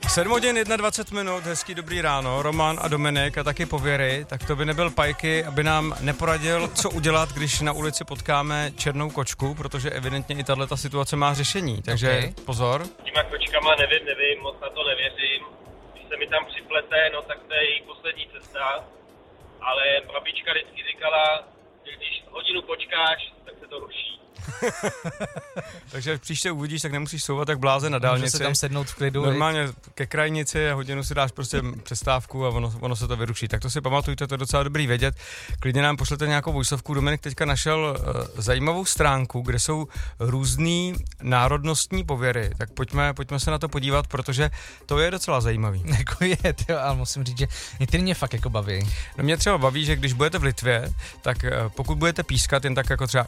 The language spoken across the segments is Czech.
7 hodin 21 minut, hezký dobrý ráno, Roman a Dominik a taky pověry, tak to by nebyl Pajky, aby nám neporadil, co udělat, když na ulici potkáme černou kočku, protože evidentně i tato situace má řešení, takže pozor. S těma kočkama nevím, moc na to nevěřím. Když se mi tam připlete, no tak to je její poslední cesta, ale babička vždycky říkala, že když hodinu počkáš, tak se to ruší. Takže příště uvidíš, tak nemusíš souvat tak bláze na dálnici. Může se tam sednout v klidu. Normálně ke krajnici a hodinu si dáš prostě přestávku a ono se to vyruší. Tak to si pamatujte, to je docela dobrý vědět. Klidně nám pošlete nějakou vojsovku. Dominik teďka našel zajímavou stránku, kde jsou různý národnostní pověry. Tak pojďme se na to podívat, protože to je docela zajímavý. Jako je, ale musím říct, že některý mě fakt jako baví. No mě třeba baví, že když budete v Litvě, tak pokud budete pískat jen tak jako třeba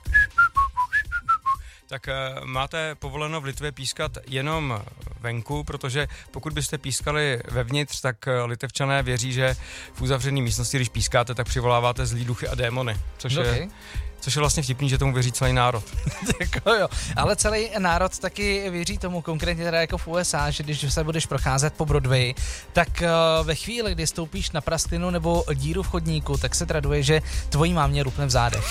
tak máte povoleno v Litvě pískat jenom venku, protože pokud byste pískali vevnitř, tak Litevčané věří, že v uzavřené místnosti, když pískáte, tak přivoláváte zlý duchy a démony, což je vlastně vtipný, že tomu věří celý národ. Jako jo, ale celý národ taky věří tomu, konkrétně teda jako v USA, že když se budeš procházet po Broadway, tak ve chvíli, kdy stoupíš na prasklinu nebo díru v chodníku, tak se traduje, že tvojí mámě rupne v zádech.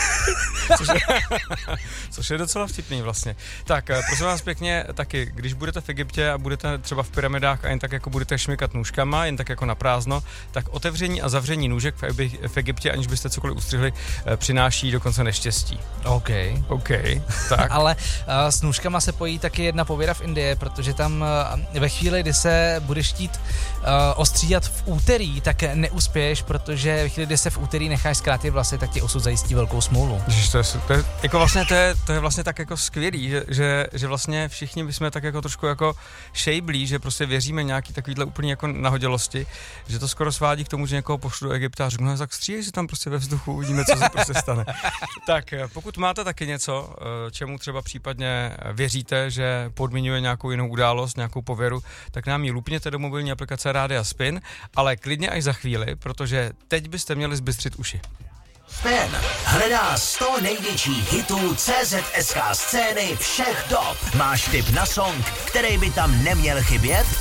Což je docela vtipný vlastně. Tak, prosím vás pěkně, taky, když budete v Egyptě a budete třeba v pyramidách a jen tak jako budete šmikat nůžkama, jen tak jako na prázdno, tak otevření a zavření nůžek v Egyptě, aniž byste cokoliv ustřihli, přináší dokonce neštěstí. OK, tak. Ale s nůžkama se pojí taky jedna pověra v Indii, protože tam ve chvíli, kdy se budeš chtít ostříhat v úterý, tak neuspěješ, protože ve chvíli, kdy se v úterý necháš zkrátit vlasy, tak ti osud zajistí velkou smůlu. To je vlastně tak jako skvělý, že vlastně všichni bychom tak jako trošku jako šejblí, že prostě věříme nějaký takovýhle úplně jako nahodilosti, že to skoro svádí k tomu, že někoho pošlu do Egypta a řeknu, tak stříhej si tam prostě ve vzduchu, uvidíme, co se prostě stane. Tak, pokud máte taky něco, čemu třeba případně věříte, že podmiňuje nějakou jinou událost, nějakou pověru, tak nám ji lupněte do mobilní aplikace Rádia Spin, ale klidně až za chvíli, protože teď byste měli zbystřit uši. Spin hledá 100 největších hitů CZSK scény všech dob. Máš tip na song, který by tam neměl chybět?